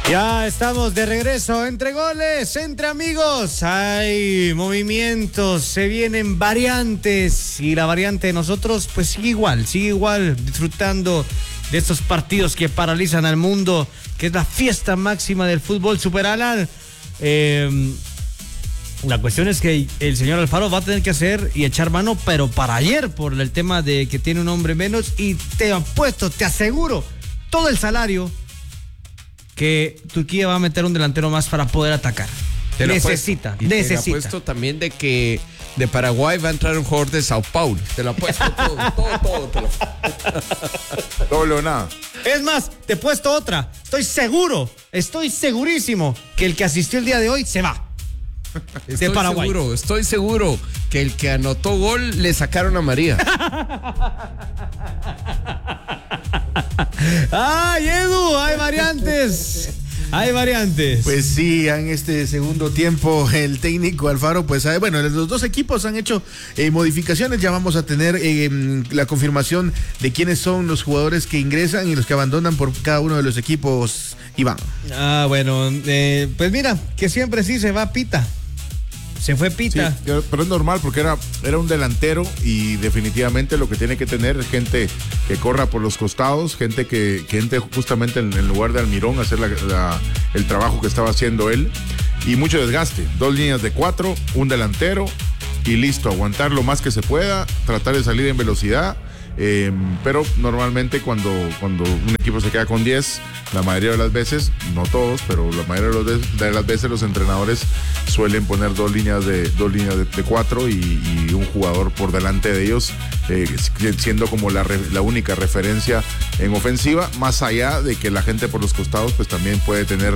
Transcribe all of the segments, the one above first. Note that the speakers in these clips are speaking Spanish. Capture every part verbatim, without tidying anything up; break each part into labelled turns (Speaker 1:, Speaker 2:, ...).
Speaker 1: Ya estamos de regreso entre goles, entre amigos. Hay movimientos, se vienen variantes y la variante de nosotros pues sigue igual, sigue igual disfrutando de estos partidos que paralizan al mundo, que es la fiesta máxima del fútbol. Super Alan, eh, la cuestión es que el señor Alfaro va a tener que hacer y echar mano, pero para ayer, por el tema de que tiene un hombre menos, y te apuesto, te aseguro, todo el salario que Turquía va a meter un delantero más para poder atacar.
Speaker 2: Te
Speaker 1: necesita,
Speaker 2: apuesto, y
Speaker 1: necesita.
Speaker 2: Te lo apuesto también de que de Paraguay va a entrar un jugador de Sao Paulo. Te lo apuesto todo, todo, todo. Te lo...
Speaker 3: Doble o nada.
Speaker 1: Es más, te he puesto otra. Estoy seguro, estoy segurísimo que el que asistió el día de hoy se va.
Speaker 2: Estoy
Speaker 1: de Paraguay.
Speaker 2: seguro, estoy seguro que el que anotó gol le sacaron a María.
Speaker 1: ¡Ay, Edu! Hay variantes. Hay variantes.
Speaker 3: Pues sí, en este segundo tiempo el técnico Alfaro, pues bueno, los dos equipos han hecho eh, modificaciones. Ya vamos a tener eh, la confirmación de quiénes son los jugadores que ingresan y los que abandonan por cada uno de los equipos, Iván.
Speaker 1: Ah, bueno, eh, pues mira, que siempre sí se va Pita. Se fue Pita.
Speaker 3: Sí, pero es normal porque era, era un delantero y definitivamente lo que tiene que tener es gente que corra por los costados, gente que, que entre justamente en el lugar de Almirón a hacer la, la, el trabajo que estaba haciendo él, y mucho desgaste. Dos líneas de cuatro, un delantero y listo, aguantar lo más que se pueda, tratar de salir en velocidad. Eh, pero normalmente cuando, cuando un equipo se queda con diez, la mayoría de las veces, no todos, pero la mayoría de, los, de las veces los entrenadores suelen poner dos líneas de dos líneas de, de cuatro y, y un jugador por delante de ellos, eh, siendo como la, la única referencia en ofensiva, más allá de que la gente por los costados pues también puede tener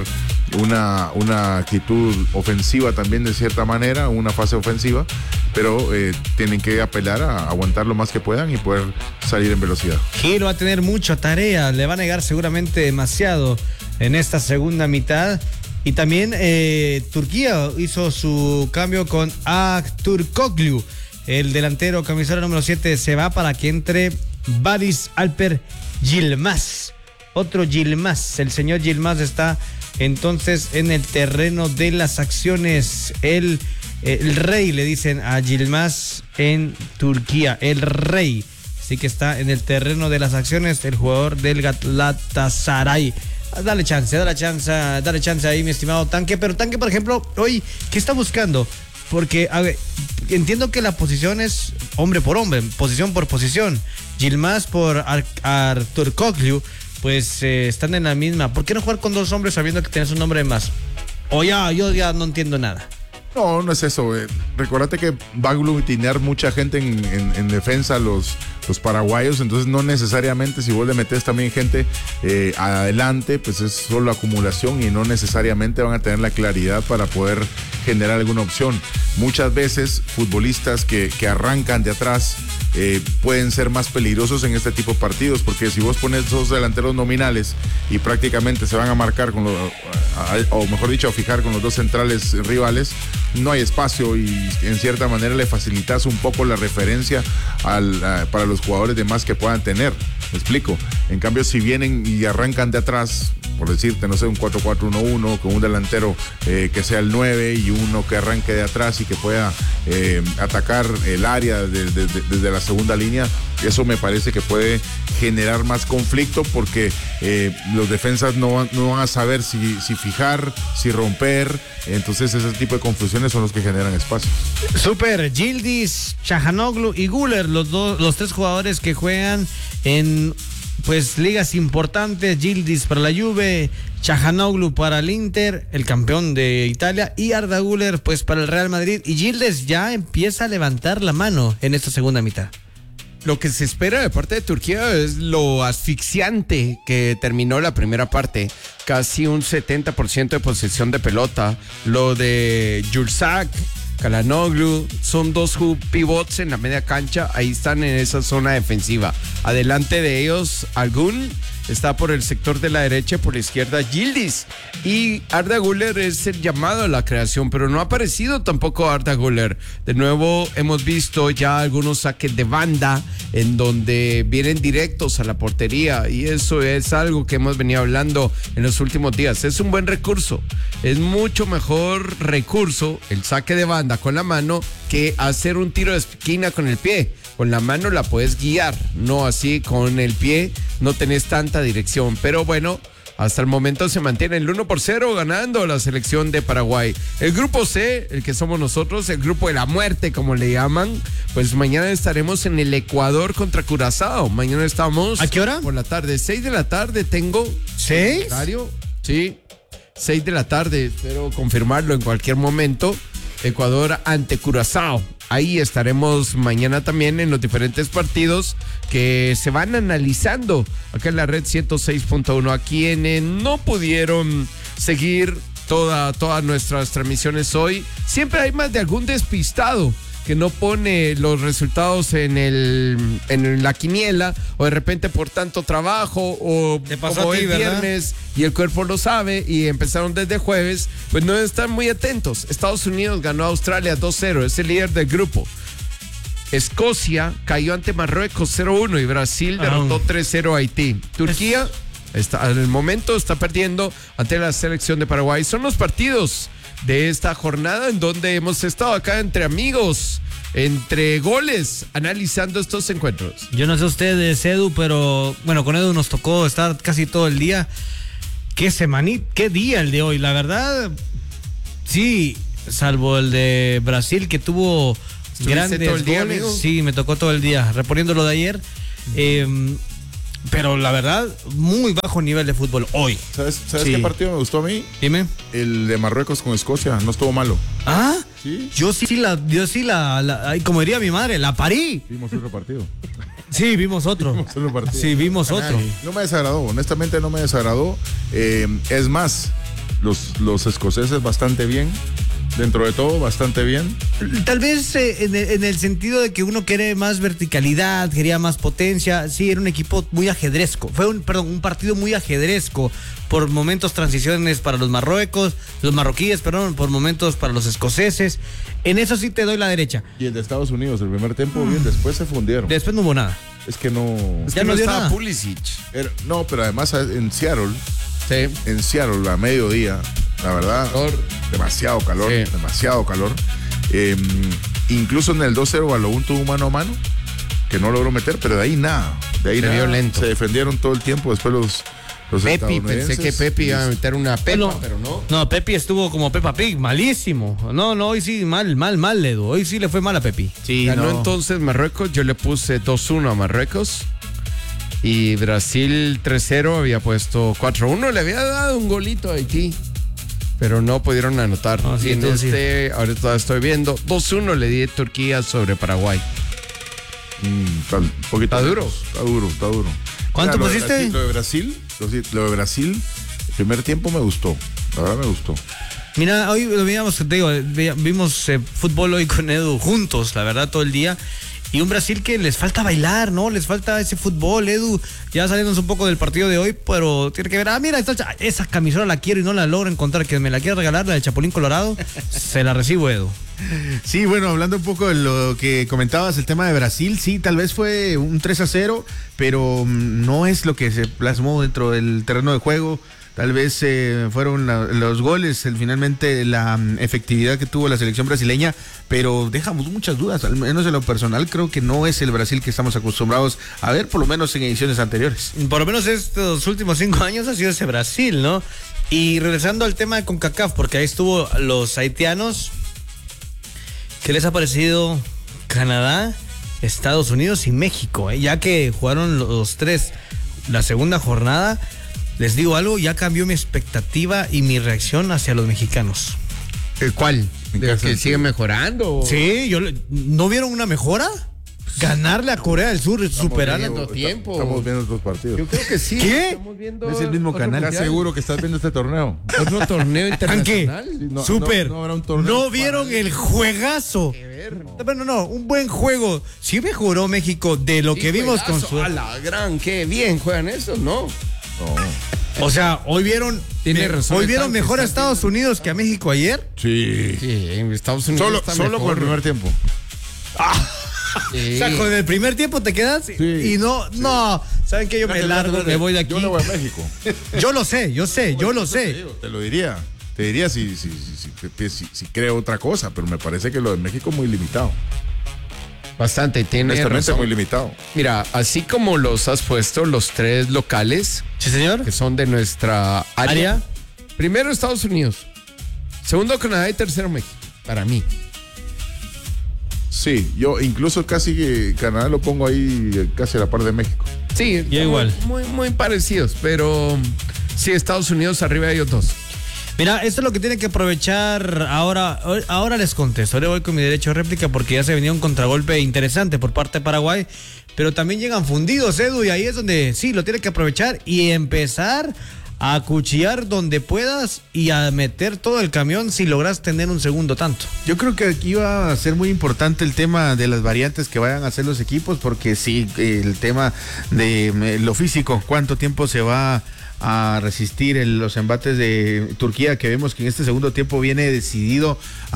Speaker 3: una, una actitud ofensiva también de cierta manera, una fase ofensiva, pero eh, tienen que apelar a aguantar lo más que puedan y poder salir en velocidad.
Speaker 1: Giro va a tener mucha tarea, le va a negar seguramente demasiado en esta segunda mitad. Y también eh, Turquía hizo su cambio con Aktürkoğlu, el delantero camiseta número siete se va para que entre Barış Alper Yılmaz. Otro Yılmaz, el señor Yılmaz está entonces en el terreno de las acciones. El, el rey le dicen a Yılmaz en Turquía, el rey. Así que está en el terreno de las acciones el jugador del Galatasaray. Dale chance, dale chance, dale chance ahí, mi estimado Tanque. Pero Tanque, por ejemplo, hoy, ¿qué está buscando? Porque, a ver, entiendo que la posición es hombre por hombre, posición por posición. Yılmaz por Ar- Aktürkoğlu, pues eh, están en la misma. ¿Por qué no jugar con dos hombres sabiendo que tienes un hombre más? O ya, yo ya no entiendo nada.
Speaker 3: No, no es eso. Eh. Recuérdate que va a aglutinar mucha gente en, en, en defensa los, los paraguayos, entonces no necesariamente si vos le metes también gente eh, adelante, pues es solo acumulación y no necesariamente van a tener la claridad para poder generar alguna opción. Muchas veces futbolistas que, que arrancan de atrás eh, pueden ser más peligrosos en este tipo de partidos, porque si vos pones esos delanteros nominales y prácticamente se van a marcar con los, o mejor dicho, a fijar con los dos centrales rivales, no hay espacio y en cierta manera le facilitas un poco la referencia al, a, para los jugadores de más que puedan tener. ¿Me explico? En cambio, si vienen y arrancan de atrás, por decirte, no sé, un cuatro cuatro uno uno con un delantero eh, que sea el nueve y uno que arranque de atrás y que pueda eh, atacar el área de, de, de, desde la segunda línea, eso me parece que puede generar más conflicto porque eh, los defensas no van, no van a saber si, si fijar, si romper, entonces ese tipo de confusiones son los que generan espacio.
Speaker 1: Super, Yildiz, Çalhanoğlu y Güler, los dos, los tres jugadores que juegan en pues ligas importantes. Yildiz para la Juve, Çalhanoğlu para el Inter, el campeón de Italia, y Arda Güler pues para el Real Madrid. Y Yildiz ya empieza a levantar la mano en esta segunda mitad.
Speaker 2: Lo que se espera de parte de Turquía es lo asfixiante que terminó la primera parte. Casi un setenta por ciento de posesión de pelota. Lo de Yursak, Çalhanoğlu, son dos pivots en la media cancha. Ahí están en esa zona defensiva. Adelante de ellos, Algun está por el sector de la derecha y por la izquierda Yildiz. Y Arda Güler es el llamado a la creación, pero no ha aparecido tampoco Arda Güler. De nuevo hemos visto ya algunos saques de banda en donde vienen directos a la portería, y eso es algo que hemos venido hablando en los últimos días. Es un buen recurso, es mucho mejor recurso el saque de banda con la mano que hacer un tiro de esquina con el pie. Con la mano la puedes guiar, no así con el pie, no tenés tanta dirección. Pero bueno, hasta el momento se mantiene el uno por cero ganando la selección de Paraguay. El grupo C, el que somos nosotros, el grupo de la muerte, como le llaman, pues mañana estaremos en el Ecuador contra Curazao. Mañana estamos...
Speaker 1: ¿A qué hora?
Speaker 2: Por la tarde, seis de la tarde tengo.
Speaker 1: ¿Seis?
Speaker 2: Horario, sí, seis de la tarde, espero confirmarlo en cualquier momento. Ecuador ante Curazao. Ahí estaremos mañana también en los diferentes partidos que se van analizando acá en la red ciento seis punto uno. A quienes no pudieron seguir toda, todas nuestras transmisiones hoy, siempre hay más de algún despistado que no pone los resultados en el en la quiniela, o de repente por tanto trabajo, o
Speaker 1: Te pasó
Speaker 2: como
Speaker 1: a ti,
Speaker 2: es
Speaker 1: ¿verdad?
Speaker 2: viernes y el cuerpo lo sabe y empezaron desde jueves, pues no están muy atentos. Estados Unidos ganó a Australia dos cero, es el líder del grupo. Escocia cayó ante Marruecos cero uno y Brasil derrotó tres cero a Haití. Turquía está, en el momento está perdiendo ante la selección de Paraguay. Son los partidos de esta jornada en donde hemos estado acá entre amigos, entre goles, analizando estos encuentros.
Speaker 1: Yo no sé ustedes, Edu, pero bueno, con Edu nos tocó estar casi todo el día. Qué semanita, qué día el de hoy, la verdad. Sí, salvo el de Brasil, que tuvo grandes
Speaker 2: todo el día,
Speaker 1: goles.
Speaker 2: amigo?
Speaker 1: Sí, me tocó todo el día, reponiendo lo de ayer. Uh-huh. eh, pero la verdad, muy bajo nivel de fútbol hoy.
Speaker 3: ¿Sabes, ¿sabes
Speaker 1: Sí.
Speaker 3: qué partido me gustó a mí?
Speaker 1: Dime.
Speaker 3: El de Marruecos con Escocia, no estuvo malo.
Speaker 1: Ah,
Speaker 3: ¿Sí?
Speaker 1: yo sí la, yo sí la, la ay, como diría mi madre, la parí.
Speaker 3: Vimos otro partido.
Speaker 1: Sí, vimos otro.
Speaker 3: Vimos otro partido.
Speaker 1: Sí, vimos otro.
Speaker 3: No me desagradó, honestamente no me desagradó. Eh, es más, los, los escoceses bastante bien. Dentro de todo, bastante bien.
Speaker 1: Tal vez eh, en, el, en el sentido de que uno quiere más verticalidad, quería más potencia. Sí, era un equipo muy ajedrezco. Fue un, perdón, un partido muy ajedrezco. Por momentos transiciones para los marruecos, los marroquíes, perdón, por momentos para los escoceses. En eso sí te doy la derecha.
Speaker 3: Y el de Estados Unidos, el primer tiempo, bien, después se fundieron.
Speaker 1: Después no hubo nada.
Speaker 3: Es que no...
Speaker 2: Es
Speaker 1: Ya
Speaker 2: que
Speaker 1: no
Speaker 2: no
Speaker 1: dio
Speaker 2: estaba
Speaker 1: nada.
Speaker 2: Pulisic.
Speaker 3: Era- no, pero además en Seattle,
Speaker 2: Sí.
Speaker 3: en Seattle a mediodía, la verdad,
Speaker 2: Calor.
Speaker 3: demasiado calor,
Speaker 2: Sí.
Speaker 3: demasiado calor. Eh, incluso en el dos cero Balogun tuvo un mano a mano que no logró meter, pero de ahí nada. De ahí
Speaker 2: Se
Speaker 3: nada.
Speaker 2: vio lento.
Speaker 3: Se defendieron todo el tiempo. Después los, los
Speaker 2: Pepi,
Speaker 3: estadounidenses.
Speaker 2: pensé que Pepi iba a meter una pepa,
Speaker 1: No,
Speaker 2: pero no.
Speaker 1: No, Pepi estuvo como Peppa Pig, malísimo. No, no, hoy sí, mal, mal, mal, Edu. Hoy sí le fue mal a Pepi.
Speaker 4: Sí,
Speaker 2: Ganó
Speaker 4: no.
Speaker 2: entonces Marruecos, yo le puse dos uno a Marruecos. Y Brasil tres cero, había puesto cuatro uno, le había dado un golito a Haití, pero no pudieron anotar.
Speaker 1: Ah, sí,
Speaker 2: y en
Speaker 1: entonces
Speaker 2: este, ahorita estoy viendo, dos uno le di a Turquía sobre Paraguay.
Speaker 3: Mm, está, un poquito
Speaker 2: Está duro.
Speaker 3: lejos. Está duro, está duro.
Speaker 1: ¿Cuánto
Speaker 3: Mira, lo de
Speaker 1: pusiste?
Speaker 3: Brasil- Lo de Brasil, lo de- lo de Brasil, el primer tiempo me gustó. La verdad me gustó.
Speaker 1: Mira, hoy lo veíamos, te digo, veía- vimos eh, fútbol hoy con Edu juntos, la verdad, todo el día. Y un Brasil que les falta bailar, ¿no? Les falta ese fútbol, Edu. Ya saliéndonos un poco del partido de hoy, pero tiene que ver. Ah, mira, esta, cha- esa camisola la quiero y no la logro encontrar. Que me la quiere regalar, la del Chapulín Colorado. Se la recibo, Edu.
Speaker 4: Sí, bueno, hablando un poco de lo que comentabas, el tema de Brasil, sí, tal vez fue un tres a cero, pero mm, no es lo que se plasmó dentro del terreno de juego. Tal vez eh, fueron la- los goles, el, finalmente la mm, efectividad que tuvo la selección brasileña, pero dejamos muchas dudas, al menos en lo personal creo que no es el Brasil que estamos acostumbrados a ver, por lo menos en ediciones anteriores.
Speaker 1: Por lo menos estos últimos cinco años ha sido ese Brasil, ¿no? Y regresando al tema de CONCACAF, porque ahí estuvo los haitianos. ¿Qué les ha parecido Canadá, Estados Unidos y México? eh? Ya que jugaron los tres la segunda jornada, les digo algo, ya cambió mi expectativa y mi reacción hacia los mexicanos.
Speaker 2: ¿Cuál?
Speaker 3: ¿En
Speaker 2: ¿De
Speaker 3: qué
Speaker 2: que
Speaker 3: sentido?
Speaker 2: sigue mejorando?
Speaker 1: Sí, yo le- ¿no vieron una mejora? Ganarle a Corea del Sur, superarla.
Speaker 2: viendo
Speaker 3: Está-
Speaker 2: tiempo.
Speaker 3: Estamos viendo otros partidos.
Speaker 2: Yo creo que sí.
Speaker 1: ¿Qué?
Speaker 2: Estamos viendo
Speaker 4: Es el mismo
Speaker 2: otro
Speaker 4: canal.
Speaker 3: ¿Estás
Speaker 2: mundial.
Speaker 3: seguro que estás viendo este torneo?
Speaker 2: Otro torneo
Speaker 1: ¿Qué?
Speaker 2: internacional.
Speaker 3: Sí, no,
Speaker 1: Super.
Speaker 3: no- no habrá un
Speaker 1: No,
Speaker 3: torneo
Speaker 1: vieron
Speaker 3: para-
Speaker 1: el juegazo. Bueno, no, un buen juego. Sí mejoró México de lo
Speaker 2: Sí,
Speaker 1: que vimos con
Speaker 2: juegazo.
Speaker 1: su.
Speaker 2: A la gran, qué bien juegan esos, ¿no?
Speaker 3: No.
Speaker 1: O sea, hoy vieron,
Speaker 2: Tiene
Speaker 1: me-
Speaker 2: razón,
Speaker 1: hoy vieron
Speaker 2: están-
Speaker 1: mejor a
Speaker 2: están-
Speaker 1: Estados Unidos que a México ayer.
Speaker 3: Sí.
Speaker 2: Sí, en Estados Unidos
Speaker 3: Solo,
Speaker 2: está
Speaker 3: solo
Speaker 2: mejor.
Speaker 3: por el primer tiempo.
Speaker 2: Sí.
Speaker 1: O sea, con el primer tiempo te quedas y-
Speaker 3: Sí,
Speaker 1: y no, no, ¿saben qué? Yo me largo, me voy de aquí.
Speaker 3: Yo le voy a México.
Speaker 1: Yo lo sé, yo sé, yo lo
Speaker 3: Te
Speaker 1: sé.
Speaker 3: digo, te lo diría. Te diría si, si, si, si, si- si creo otra cosa, pero me parece que lo de México es muy limitado.
Speaker 2: Bastante, tiene
Speaker 3: Honestamente,
Speaker 2: razón.
Speaker 3: muy limitado.
Speaker 2: Mira, así como los has puesto, los tres locales
Speaker 1: Sí, señor.
Speaker 2: que son de nuestra área.
Speaker 1: Área.
Speaker 2: Primero Estados Unidos, segundo Canadá y tercero México, para mí.
Speaker 3: Sí, yo incluso casi que Canadá lo pongo ahí casi a la par de México.
Speaker 2: Sí,
Speaker 1: Yo igual.
Speaker 2: Muy, muy parecidos, pero sí, Estados Unidos arriba de ellos dos.
Speaker 1: Mira, esto es lo que tienen que aprovechar ahora. Ahora les contesto. Ahora voy con mi derecho de réplica porque ya se venía un contragolpe interesante por parte de Paraguay. Pero también llegan fundidos, Edu, y ahí es donde sí, lo tienen que aprovechar y empezar a acuchillar donde puedas y a meter todo el camión si logras tener un segundo tanto.
Speaker 4: Yo creo que aquí va a ser muy importante el tema de las variantes que vayan a hacer los equipos, porque sí, el tema de eh, lo físico, cuánto tiempo se va a resistir el- los embates de Turquía, que vemos que en este segundo tiempo viene decidido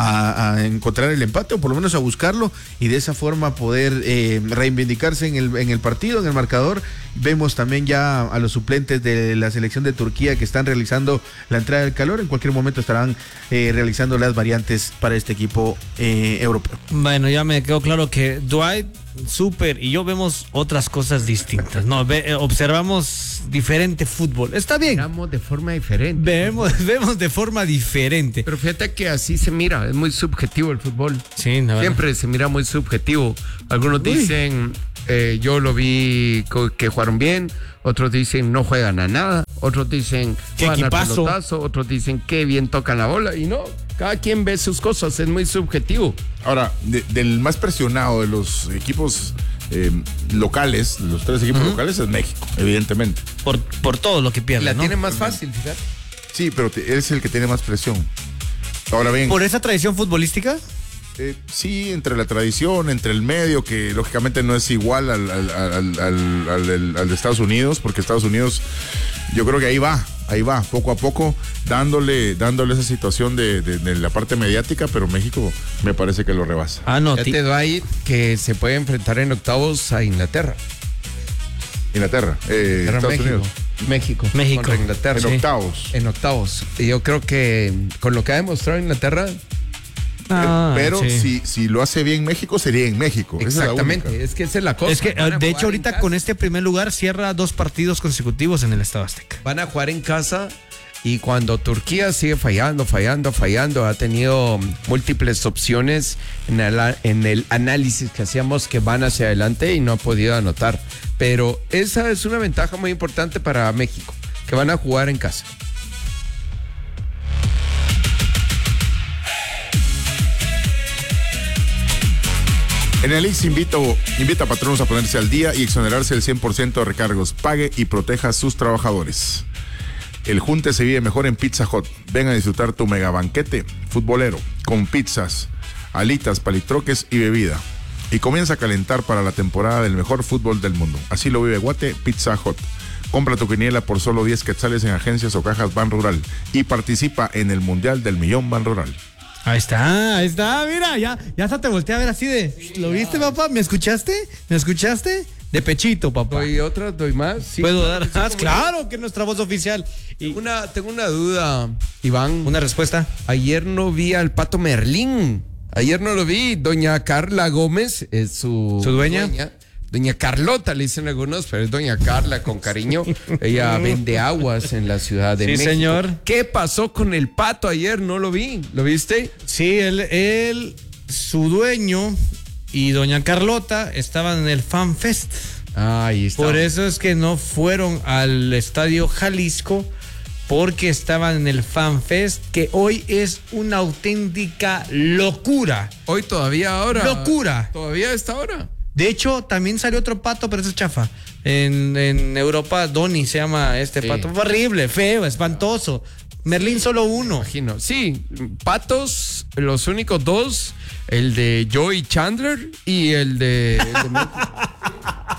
Speaker 4: a, a encontrar el empate o por lo menos a buscarlo y de esa forma poder eh, reivindicarse en el, en el partido, en el marcador. Vemos también ya a los suplentes de la selección de Turquía que están realizando la entrada del calor. En cualquier momento estarán eh, realizando las variantes para este equipo eh, europeo.
Speaker 1: Bueno, ya me quedó claro que Dwight, Super y yo vemos otras cosas distintas. No, ve- eh, observamos diferente fútbol. Está bien.
Speaker 2: Miramos de forma diferente.
Speaker 1: Vemos, vemos de forma diferente.
Speaker 2: Pero fíjate que así se mira, es muy subjetivo el fútbol.
Speaker 1: Sí, la verdad.
Speaker 2: Siempre se mira muy subjetivo. Algunos dicen, eh, yo lo vi co- que jugaron bien, otros dicen no juegan a nada, otros dicen
Speaker 1: Qué
Speaker 2: juegan al
Speaker 1: equipazo.
Speaker 2: pelotazo, otros dicen qué bien tocan la bola y no, cada quien ve sus cosas, es muy subjetivo.
Speaker 3: Ahora, de- del más presionado de los equipos eh, locales, los tres equipos locales, es México, evidentemente.
Speaker 1: Por, por todo lo que pierde,
Speaker 2: La
Speaker 1: ¿no?
Speaker 2: tiene más fácil, fíjate.
Speaker 3: Sí, pero te- es el que tiene más presión. Ahora bien,
Speaker 1: ¿Por esa tradición futbolística?
Speaker 3: eh, sí, entre la tradición, entre el medio, que lógicamente no es igual al, al, al, al- al- al del- al de Estados Unidos, porque Estados Unidos, yo creo que ahí va, ahí va, poco a poco, dándole, dándole esa situación de, de- de la parte mediática, pero México me parece que lo rebasa.
Speaker 1: Ah, no.
Speaker 2: Ya
Speaker 1: ti-
Speaker 2: te doy que se puede enfrentar en octavos a Inglaterra.
Speaker 3: Inglaterra, eh,
Speaker 2: Pero
Speaker 3: Estados
Speaker 2: México,
Speaker 3: Unidos,
Speaker 2: México.
Speaker 1: México.
Speaker 2: Contra Inglaterra.
Speaker 3: en
Speaker 1: Sí.
Speaker 3: octavos.
Speaker 2: En octavos. Y yo creo que con lo que ha demostrado Inglaterra,
Speaker 1: Ah,
Speaker 3: pero
Speaker 1: sí.
Speaker 3: si, si lo hace bien México, sería en México. Esa es la
Speaker 2: exactamente,
Speaker 3: única.
Speaker 2: es que esa es la cosa.
Speaker 1: Es que,
Speaker 2: Van a
Speaker 1: de
Speaker 2: jugar
Speaker 1: hecho,
Speaker 2: en
Speaker 1: ahorita
Speaker 2: casa.
Speaker 1: con este primer lugar cierra dos partidos consecutivos en el Estado Azteca.
Speaker 2: Van a jugar en casa y cuando Turquía sigue fallando, fallando, fallando, ha tenido múltiples opciones en el, en el análisis que hacíamos que van hacia adelante y no ha podido anotar. Pero esa es una ventaja muy importante para México, que van a jugar en casa.
Speaker 3: En el I X invita, invita a patronos a ponerse al día y exonerarse del cien por ciento de recargos. Pague y proteja a sus trabajadores. El junte se vive mejor en Pizza Hut. Ven a disfrutar tu mega banquete futbolero con pizzas, alitas, palitroques y bebida. Y comienza a calentar para la temporada del mejor fútbol del mundo. Así lo vive Guate Pizza Hut. Compra tu quiniela por solo diez quetzales en agencias o cajas Ban Rural y participa en el Mundial del Millón Ban Rural.
Speaker 1: Ahí está, ahí está, mira, ya, ya hasta te volteé a ver así de, ¿lo viste, papá? ¿Me escuchaste? ¿Me escuchaste? De pechito, papá.
Speaker 2: ¿Doy otra? ¿Doy más? Sí,
Speaker 1: ¿Puedo
Speaker 2: claro
Speaker 1: dar
Speaker 2: que sí,
Speaker 1: más?
Speaker 2: cómo
Speaker 1: Claro que es nuestra voz oficial. Y
Speaker 2: no. Una, tengo una duda, Iván.
Speaker 1: una respuesta.
Speaker 2: Ayer no vi al Pato Merlín. Ayer no lo vi. Doña Carla Gómez es su,
Speaker 1: ¿Su dueña?
Speaker 2: Doña Carlota le dicen algunos, pero es Doña Carla con cariño. Ella vende aguas en la Ciudad de
Speaker 1: Sí,
Speaker 2: México.
Speaker 1: señor.
Speaker 2: ¿Qué pasó con el Pato ayer? No lo vi. ¿Lo viste?
Speaker 1: Sí, él, él, su dueño y doña Carlota estaban en el Fan Fest.
Speaker 2: Ahí está.
Speaker 1: Por eso es que no fueron al Estadio Jalisco, porque estaban en el Fan Fest, que hoy es una auténtica locura.
Speaker 2: Hoy todavía ahora.
Speaker 1: Locura.
Speaker 2: Todavía a esta hora.
Speaker 1: De hecho, también salió otro pato, pero ese es chafa. En, en Europa, Donny se llama este
Speaker 2: Sí.
Speaker 1: pato. Horrible, feo, espantoso. Merlín solo uno.
Speaker 2: Imagino. Sí, patos, los únicos dos, el de Joey Chandler y el de, el de México.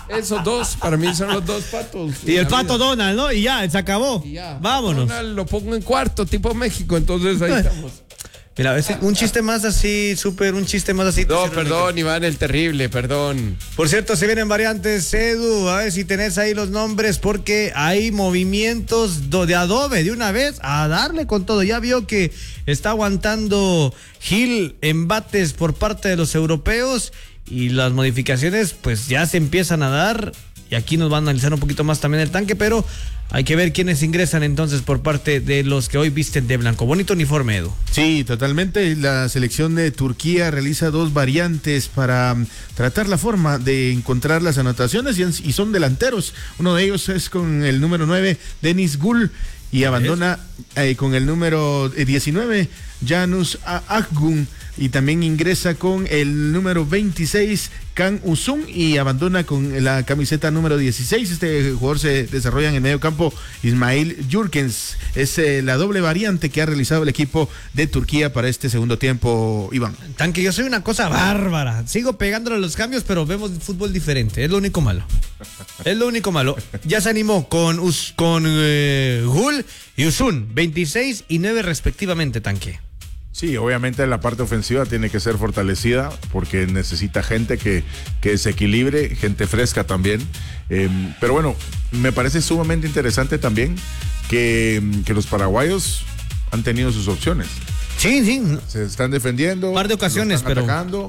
Speaker 2: Esos dos, para mí son los dos patos.
Speaker 1: Y el pato Donald, ¿no? Y ya, se acabó.
Speaker 2: Y ya.
Speaker 1: Vámonos.
Speaker 2: Donald lo pongo en cuarto, tipo México, entonces ahí estamos.
Speaker 1: Mira, ese- un chiste más así, súper, un chiste más así.
Speaker 2: No, perdón, Iván el Terrible, perdón.
Speaker 1: Por cierto, se vienen variantes, Edu, a ver si tenés ahí los nombres, porque hay movimientos do- de Adobe de una vez a darle con todo. Ya vio que está aguantando Gil embates por parte de los europeos y las modificaciones pues ya se empiezan a dar. Y aquí nos van a analizar un poquito más también el tanque, pero hay que ver quiénes ingresan entonces por parte de los que hoy visten de blanco. Bonito uniforme, Edu.
Speaker 4: Sí, totalmente. La selección de Turquía realiza dos variantes para um, tratar la forma de encontrar las anotaciones y, en- y son delanteros. Uno de ellos es con el número nueve, Deniz Gul, y abandona eh, con el número eh, diecinueve, Janus A- Akgun, y también ingresa con el número veintiséis, Kan Usun, y abandona con la camiseta número dieciséis. Este jugador se desarrolla en el medio campo, Ismail Jurkens. Es eh, la doble variante que ha realizado el equipo de Turquía para este segundo tiempo, Iván.
Speaker 1: Tanque, yo soy una cosa bárbara. Sigo pegándole a los cambios, pero vemos fútbol diferente. Es lo único malo. Es lo único malo. Ya se animó con, Us- con eh, Gul y Usun, veintiséis y nueve respectivamente, Tanque.
Speaker 3: Sí, obviamente la parte ofensiva tiene que ser fortalecida porque necesita gente que, que desequilibre, gente fresca también. Eh, pero bueno, me parece sumamente interesante también que, que los paraguayos han tenido sus opciones.
Speaker 1: Sí, sí.
Speaker 3: Se están defendiendo.
Speaker 1: Par de ocasiones,
Speaker 3: lo están
Speaker 1: pero-
Speaker 3: atacando,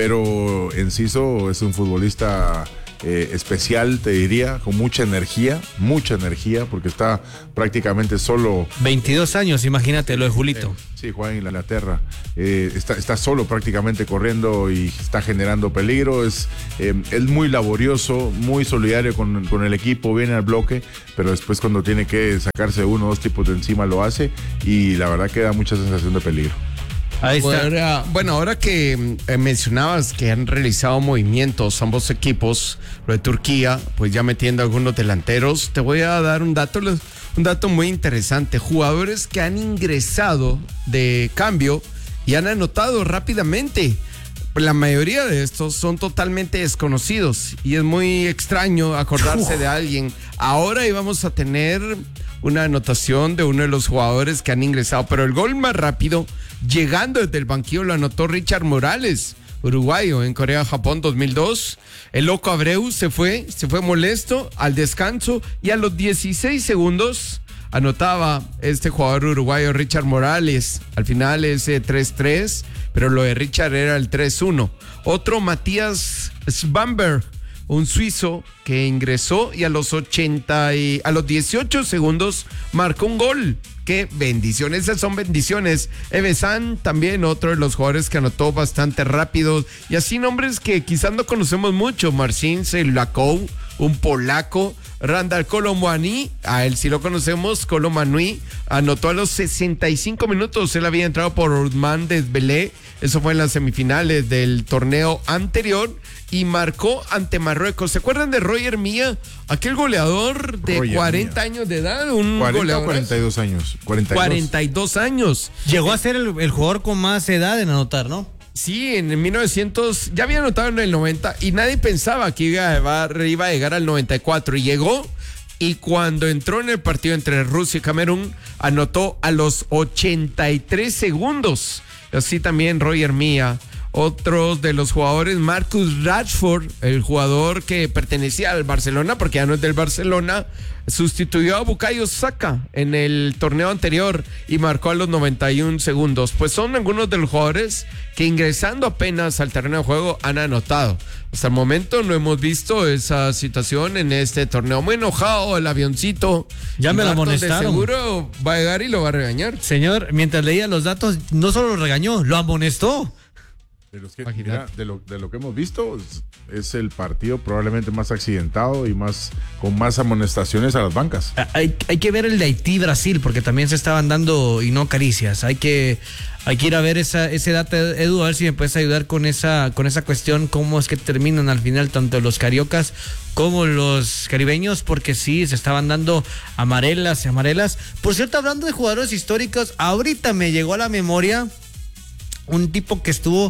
Speaker 3: pero Enciso es un futbolista eh, especial, te diría, con mucha energía, mucha energía, porque está prácticamente solo.
Speaker 1: veintidós años, imagínate lo de Julito.
Speaker 3: Sí, juega en Inglaterra. Eh, está, está solo prácticamente corriendo y está generando peligro. Es, eh, es muy laborioso, muy solidario con, con el equipo, viene al bloque, pero después cuando tiene que sacarse uno o dos tipos de encima lo hace y la verdad que da mucha sensación de peligro.
Speaker 1: Ahí está.
Speaker 2: Ahora, bueno, ahora que eh, mencionabas que han realizado movimientos ambos equipos, lo de Turquía, pues ya metiendo algunos delanteros, te voy a dar un dato, un dato muy interesante. Jugadores que han ingresado de cambio y han anotado rápidamente. La mayoría de estos son totalmente desconocidos y es muy extraño acordarse de alguien. Ahora íbamos a tener una anotación de uno de los jugadores que han ingresado, pero el gol más rápido, llegando desde el banquillo, lo anotó Richard Morales, uruguayo, en Corea-Japón dos mil dos. El loco Abreu se fue, se fue molesto al descanso y a los dieciséis segundos anotaba este jugador uruguayo Richard Morales. Al final ese tres tres, pero lo de Richard era el tres uno. Otro, Matías Svamberg, un suizo que ingresó y a los ochenta y a los dieciocho segundos marcó un gol. Qué bendiciones, esas son bendiciones. Evesan también, otro de los jugadores que anotó bastante rápido. Y así nombres que quizás no conocemos mucho. Marcin Selakow, un polaco. Randall Colomani, a él sí lo conocemos. Colomani anotó a los sesenta y cinco minutos. Él había entrado por Urman Desbelé. Eso fue en las semifinales del torneo anterior. Y marcó ante Marruecos. ¿Se acuerdan de Roger Mía? Aquel goleador de
Speaker 3: Roger
Speaker 2: cuarenta
Speaker 3: Mía.
Speaker 2: años de edad. Un
Speaker 3: cuarenta o
Speaker 2: goleador.
Speaker 3: cuarenta y dos años. cuarenta y dos.
Speaker 2: cuarenta y dos años.
Speaker 1: Llegó a ser el, el jugador con más edad en anotar, ¿no?
Speaker 2: Sí, en el mil novecientos, ya había anotado en el noventa y nadie pensaba que iba a, iba a llegar al noventa y cuatro y llegó. Y cuando entró en el partido entre Rusia y Camerún, anotó a los ochenta y tres segundos. Así también Roger Mía. Otros de los jugadores, Marcus Rashford, el jugador que pertenecía al Barcelona, porque ya no es del Barcelona, sustituyó a Bukayo Saka en el torneo anterior y marcó a los noventa y un segundos. Pues son algunos de los jugadores que ingresando apenas al terreno de juego han anotado. Hasta el momento no hemos visto esa situación en este torneo. Muy enojado el avioncito.
Speaker 1: Ya me lo
Speaker 2: Marcos de
Speaker 1: amonestaron.
Speaker 2: seguro va a llegar y lo va a regañar.
Speaker 1: Señor, mientras leía los datos, no solo lo regañó, lo amonestó.
Speaker 3: De, los que,
Speaker 2: Imagínate.
Speaker 3: mira, de, lo, de lo que hemos visto, es, es el partido probablemente más accidentado y más con más amonestaciones a las bancas.
Speaker 1: Ah, Hay, hay que ver el de Haití-Brasil, porque también se estaban dando y no caricias. Hay que, hay que ir a ver esa, ese dato, Edu, a ver si me puedes ayudar con esa, con esa cuestión, cómo es que terminan al final tanto los cariocas como los caribeños, porque sí, se estaban dando amarelas y amarelas. Por cierto, hablando de jugadores históricos, ahorita me llegó a la memoria un tipo que estuvo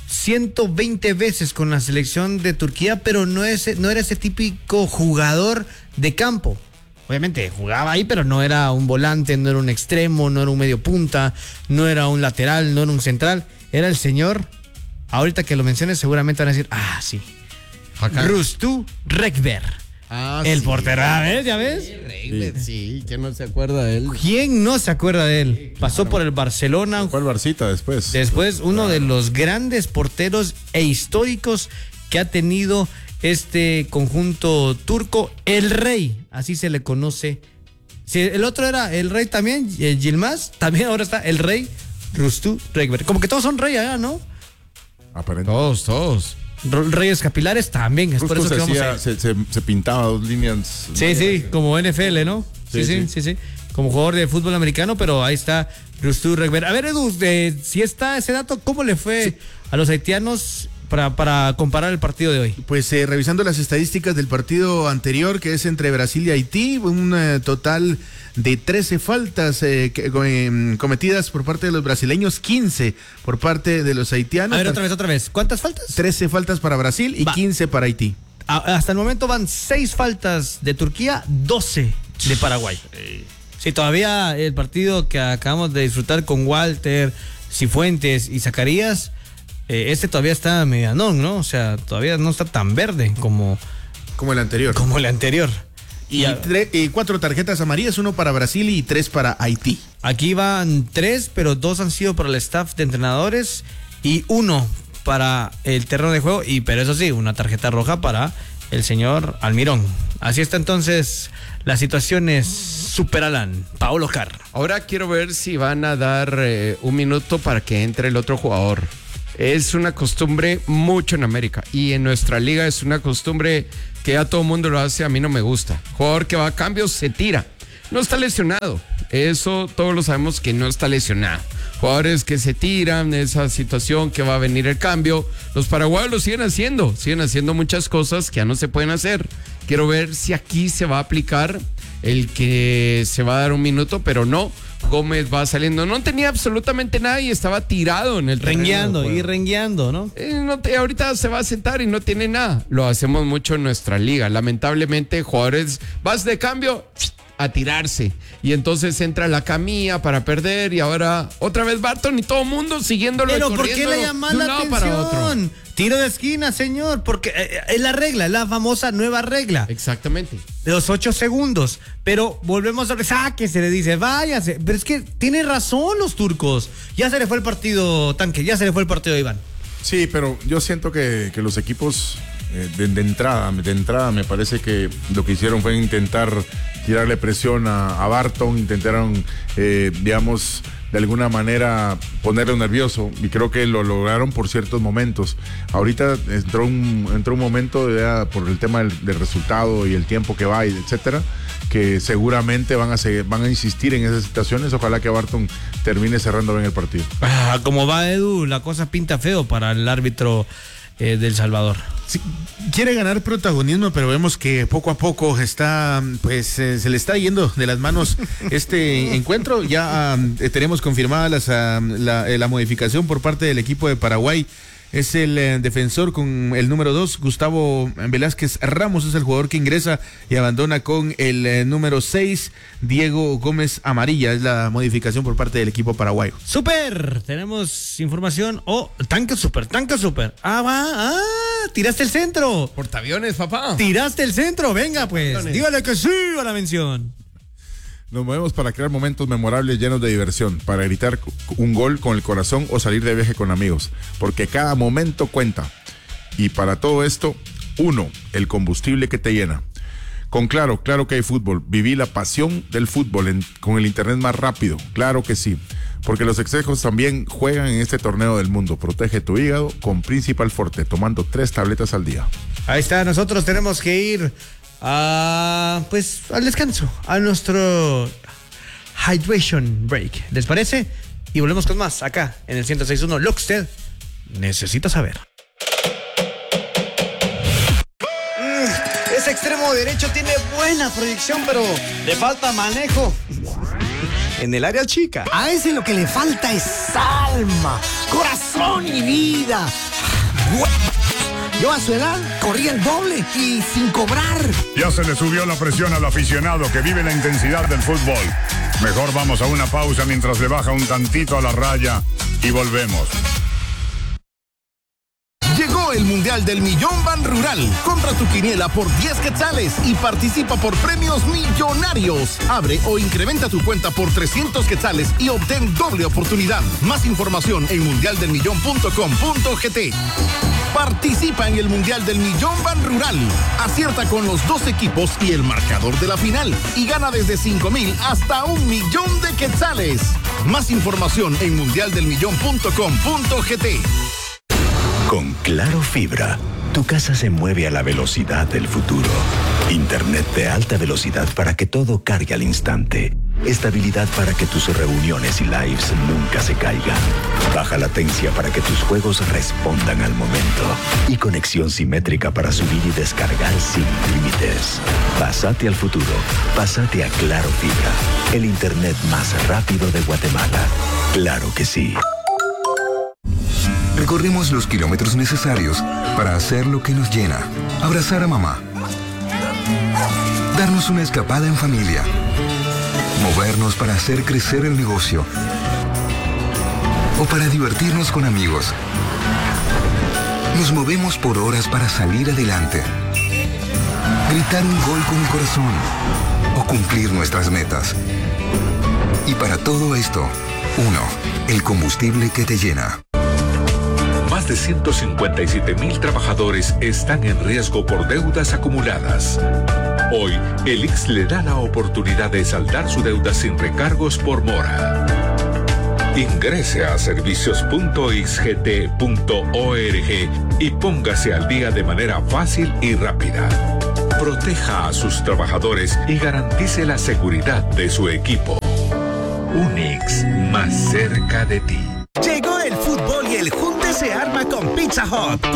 Speaker 1: ciento veinte veces con la selección de Turquía, pero no, es, no era ese típico jugador de campo. Obviamente jugaba ahí, pero no era un volante, no era un extremo, no era un medio punta, no era un lateral, no era un central. Era el señor, ahorita que lo menciones seguramente van a decir, ah, sí, Rüstü Regbert.
Speaker 2: Ah,
Speaker 1: el
Speaker 2: sí.
Speaker 1: portero, ¿ves? ¿Ya ves?
Speaker 2: Sí, Regbert, sí, ¿quién no se acuerda de él?
Speaker 1: ¿Quién no se acuerda de él? Sí, claro. Pasó por el Barcelona.
Speaker 3: Fue el Barcita después.
Speaker 1: Después, uno
Speaker 3: claro.
Speaker 1: de los grandes porteros e históricos que ha tenido este conjunto turco, el Rey, así se le conoce. Si el otro era el Rey también, el Yilmaz, también ahora está el Rey Rüstü Regbert. Como que todos son rey allá, ¿no?
Speaker 3: Aparentemente.
Speaker 2: Todos, todos.
Speaker 1: Reyes capilares también, es por eso
Speaker 3: se,
Speaker 1: que vamos
Speaker 3: hacía,
Speaker 1: a...
Speaker 3: se, se, se pintaba dos líneas.
Speaker 1: Sí, sí, como N F L, ¿no? Sí, sí, sí, sí, sí. Como jugador de fútbol americano, pero ahí está Rüstü Regbert. A ver, Edu, de, si está ese dato, ¿cómo le fue sí. a los haitianos para, para comparar el partido de hoy?
Speaker 4: Pues eh, revisando las estadísticas del partido anterior, que es entre Brasil y Haití, un eh, total de trece faltas eh, que, eh, cometidas por parte de los brasileños, quince por parte de los haitianos.
Speaker 1: A ver, otra vez, otra vez. ¿Cuántas faltas?
Speaker 4: trece faltas para Brasil y Va. quince para Haití.
Speaker 1: A, hasta el momento van seis faltas de Turquía, doce de Paraguay. Sí, todavía el partido que acabamos de disfrutar con Walter, Cifuentes y Zacarías, eh, este todavía está medianón, ¿no? O sea, todavía no está tan verde como...
Speaker 4: Como el anterior.
Speaker 1: Como el anterior.
Speaker 4: Y, tre- y cuatro tarjetas amarillas, uno para Brasil y tres para Haití.
Speaker 1: Aquí van tres, pero dos han sido para el staff de entrenadores y uno para el terreno de juego, y pero eso sí, una tarjeta roja para el señor Almirón. Así está entonces las situaciones. Super Alan, Paolo Carr.
Speaker 2: Ahora quiero ver si van a dar eh, un minuto para que entre el otro jugador. Es una costumbre mucho en América y en nuestra liga es una costumbre que ya todo el mundo lo hace, a mí no me gusta. Jugador que va a cambio se tira, no está lesionado, eso todos lo sabemos que no está lesionado. Jugadores que se tiran, esa situación que va a venir el cambio, los paraguayos lo siguen haciendo, siguen haciendo muchas cosas que ya no se pueden hacer. Quiero ver si aquí se va a aplicar el que se va a dar un minuto, pero no. Gómez va saliendo, no tenía absolutamente nada y estaba tirado en el terreno.
Speaker 1: Rengueando y rengueando, ¿no?
Speaker 2: Eh, no te, ahorita se va a sentar y no tiene nada. Lo hacemos mucho en nuestra liga. Lamentablemente, jugadores, vas de cambio a tirarse. Y entonces entra la camilla para perder y ahora otra vez Barton y todo el mundo siguiéndolo.
Speaker 1: Pero
Speaker 2: y
Speaker 1: ¿por qué le llama la atención? Tiro de esquina, señor, porque eh, es la regla, es la famosa nueva regla.
Speaker 2: Exactamente.
Speaker 1: De los ocho segundos. Pero volvemos a ver, sáquese, le dice, váyase. Pero es que tiene razón los turcos. Ya se le fue el partido, Tanque, ya se le fue el partido, Iván.
Speaker 3: Sí, pero yo siento que, que los equipos eh, de, de entrada, de entrada me parece que lo que hicieron fue intentar tirarle presión a, a Barton, intentaron, eh, digamos, de alguna manera ponerlo nervioso, y creo que lo lograron por ciertos momentos. Ahorita entró un, entró un momento ya por el tema del, del resultado y el tiempo que va, y etcétera, que seguramente van a seguir, van a insistir en esas situaciones. Ojalá que Barton termine cerrando bien el partido.
Speaker 1: Ah, como va, Edu, la cosa pinta feo para el árbitro eh, del Salvador.
Speaker 4: Sí, quiere ganar protagonismo, pero vemos que poco a poco está, pues eh, se le está yendo de las manos este encuentro. Ya um, tenemos confirmada las, uh, la, eh, la modificación por parte del equipo de Paraguay. Es el eh, defensor con el número dos, Gustavo Velázquez Ramos, es el jugador que ingresa y abandona con el eh, número seis, Diego Gómez Amarilla. Es la modificación por parte del equipo paraguayo.
Speaker 1: Super, tenemos información. Oh, tanque super, tanque super. Ah, va, ah, tiraste el centro.
Speaker 2: Portaaviones, papá.
Speaker 1: Tiraste el centro, venga pues, dígale que sí a la mención.
Speaker 3: Nos movemos para crear momentos memorables llenos de diversión, para gritar un gol con el corazón o salir de viaje con amigos, porque cada momento cuenta. Y para todo esto, uno, el combustible que te llena. Con Claro, claro que hay fútbol. Viví la pasión del fútbol en, con el internet más rápido, claro que sí. Porque los exejos también juegan en este torneo del mundo. Protege tu hígado con Principal Forte, tomando tres tabletas al día.
Speaker 1: Ahí está, nosotros tenemos que ir a, pues, al descanso, a nuestro hydration break. ¿Les parece? Y volvemos con más acá en el ciento seis punto uno. Lo que usted necesita saber. Mm, ese extremo derecho tiene buena proyección, pero le falta manejo en el área chica.
Speaker 5: A ese lo que le falta es alma, corazón y vida. Yo a su edad corría el doble y sin cobrar.
Speaker 6: Ya se le subió la presión al aficionado que vive la intensidad del fútbol. Mejor vamos a una pausa mientras le baja un tantito a la raya y volvemos.
Speaker 7: Llegó el Mundial del Millón Ban Rural. Compra tu quiniela por diez quetzales y participa por premios millonarios. Abre o incrementa tu cuenta por trescientos quetzales y obtén doble oportunidad. Más información en mundial del millón punto com punto gt. Participa en el Mundial del Millón Ban Rural. Acierta con los dos equipos y el marcador de la final. Y gana desde cinco mil hasta un millón de quetzales. Más información en mundial del millón punto com punto gt.
Speaker 8: Con Claro Fibra, tu casa se mueve a la velocidad del futuro. Internet de alta velocidad para que todo cargue al instante. Estabilidad para que tus reuniones y lives nunca se caigan. Baja latencia para que tus juegos respondan al momento. Y conexión simétrica para subir y descargar sin límites. Pásate al futuro. Pásate a Claro Fibra. El internet más rápido de Guatemala. Claro que sí.
Speaker 9: Recorrimos los kilómetros necesarios para hacer lo que nos llena. Abrazar a mamá. Darnos una escapada en familia. Movernos para hacer crecer el negocio. O para divertirnos con amigos. Nos movemos por horas para salir adelante. Gritar un gol con el corazón. O cumplir nuestras metas. Y para todo esto, uno, el combustible que te llena.
Speaker 10: Más de ciento cincuenta y siete mil trabajadores están en riesgo por deudas acumuladas. Hoy, el I X S le da la oportunidad de saldar su deuda sin recargos por mora. Ingrese a servicios punto i x g t punto org y póngase al día de manera fácil y rápida. Proteja a sus trabajadores y garantice la seguridad de su equipo. Un I X S más cerca de ti.
Speaker 11: Llegó el fútbol y el junte se arma con Pizza Hut.